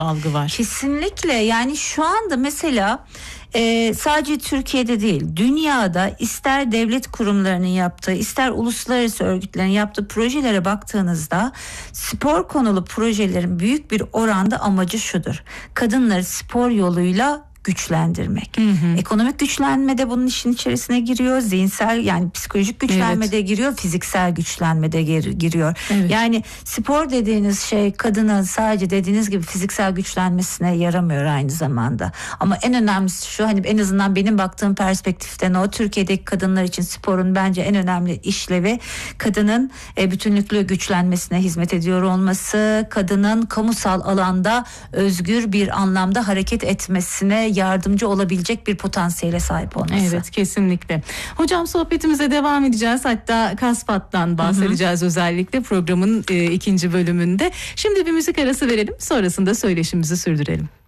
algı var. Kesinlikle, yani şu anda mesela sadece Türkiye'de değil, dünyada ister devlet kurumlarının yaptığı, ister uluslararası örgütlerin yaptığı projelere baktığınızda spor konulu projelerin büyük bir oranda amacı şudur: kadınları spor yoluyla güçlendirmek. Ekonomik güçlenme de bunun işin içerisine giriyor. Zihinsel, yani psikolojik güçlenme de giriyor. Fiziksel güçlenme de giriyor. Evet. Yani spor dediğiniz şey kadının sadece dediğiniz gibi fiziksel güçlenmesine yaramıyor aynı zamanda. Ama en önemlisi şu, hani en azından benim baktığım perspektiften o, Türkiye'deki kadınlar için sporun bence en önemli işlevi kadının bütünlüklü güçlenmesine hizmet ediyor olması, kadının kamusal alanda özgür bir anlamda hareket etmesine yardımcı olabilecek bir potansiyele sahip olması. Evet, kesinlikle. Hocam, sohbetimize devam edeceğiz. Hatta Kaspat'tan bahsedeceğiz özellikle programın 2. bölümünde. Şimdi bir müzik arası verelim. Sonrasında söyleşimizi sürdürelim.